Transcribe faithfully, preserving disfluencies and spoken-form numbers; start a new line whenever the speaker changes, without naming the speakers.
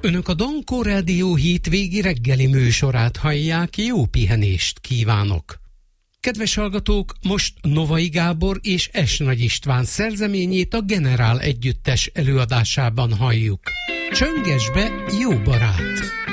Önök a Dankó Rádió hétvégi reggeli műsorát hallják, jó pihenést kívánok! Kedves hallgatók, most Novai Gábor és S. Nagy István szerzeményét a Generál együttes előadásában halljuk. Csöngesbe, jó barát!